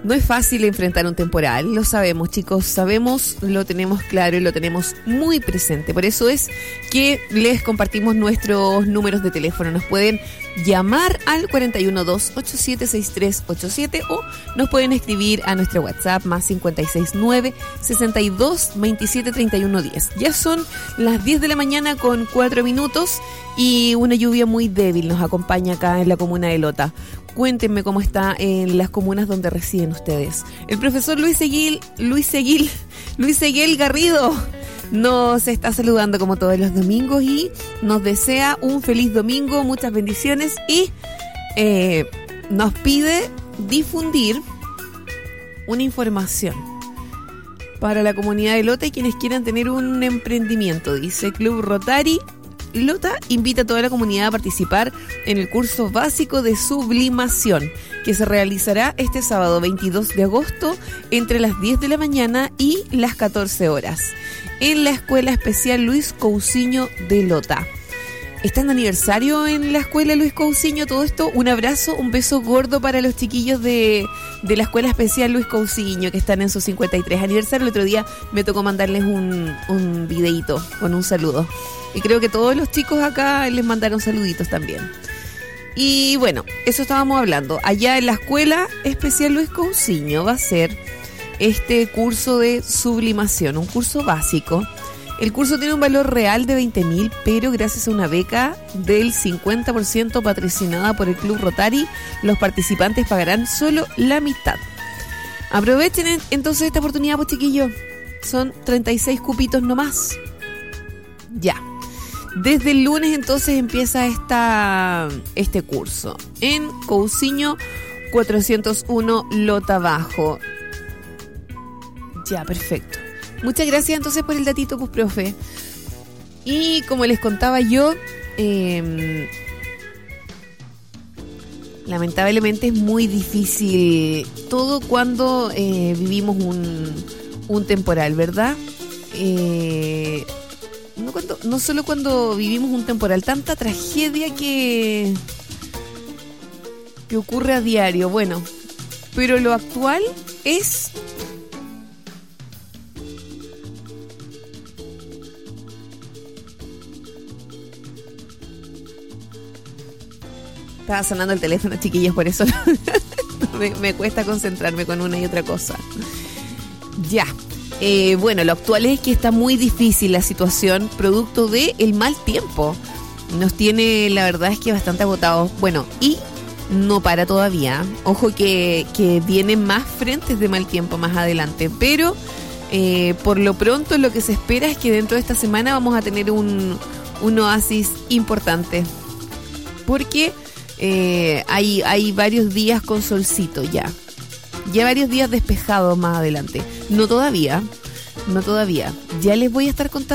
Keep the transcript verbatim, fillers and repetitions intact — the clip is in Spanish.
No es fácil enfrentar un temporal, lo sabemos, chicos, sabemos, lo tenemos claro y lo tenemos muy presente. Por eso es que les compartimos nuestros números de teléfono. Nos pueden llamar al cuatro uno dos, ocho siete seis tres ocho siete o nos pueden escribir a nuestro WhatsApp más cinco seis nueve, sesenta y dos, veintisiete, treinta y uno, diez. Ya son las diez de la mañana con cuatro minutos y una lluvia muy débil nos acompaña acá en la comuna de Lota. Cuéntenme cómo está en las comunas donde residen ustedes. El profesor Luis Seguil, Luis Seguil, Luis Seguil Garrido nos está saludando como todos los domingos y nos desea un feliz domingo, muchas bendiciones y eh, nos pide difundir una información para la comunidad de Lota y quienes quieran tener un emprendimiento. Dice Club Rotary Lota invita a toda la comunidad a participar en el curso básico de sublimación que se realizará este sábado veintidós de agosto entre las diez de la mañana y las catorce horas en la Escuela Especial Luis Cousiño de Lota. Está en aniversario en la Escuela Luis Cousiño, todo esto, un abrazo, un beso gordo para los chiquillos de, de la Escuela Especial Luis Cousiño que están en su cincuenta y tres aniversario. El otro día me tocó mandarles un, un videíto con un saludo. Y creo que todos los chicos acá les mandaron saluditos también. Y bueno, eso estábamos hablando. Allá en la Escuela Especial Luis Cousiño va a ser este curso de sublimación, un curso básico. El curso tiene un valor real de veinte mil, pero gracias a una beca del cincuenta por ciento patrocinada por el Club Rotary, los participantes pagarán solo la mitad. Aprovechen entonces esta oportunidad, pues chiquillos. Son treinta y seis cupitos nomás. Ya. Desde el lunes entonces empieza esta, este curso en Cousiño cuatrocientos uno Lota Bajo. Ya, perfecto. Muchas gracias entonces por el datito, pues, profe. Y como les contaba yo, eh, lamentablemente es muy difícil todo cuando eh, vivimos un, un temporal, ¿verdad? Eh, no, cuando, no solo cuando vivimos un temporal, tanta tragedia que, que ocurre a diario. Bueno, pero lo actual es... Estaba sonando el teléfono, chiquillos, por eso me, me cuesta concentrarme con una y otra cosa. Ya. Eh, bueno, lo actual es que está muy difícil la situación, producto del mal tiempo. Nos tiene, la verdad es que bastante agotados. Bueno, y no para todavía. Ojo que, que vienen más frentes de mal tiempo más adelante. Pero eh, por lo pronto lo que se espera es que dentro de esta semana vamos a tener un, un oasis importante. Porque... Eh, hay, hay varios días con solcito ya. Ya varios días despejados más adelante. No todavía, no todavía. Ya les voy a estar contando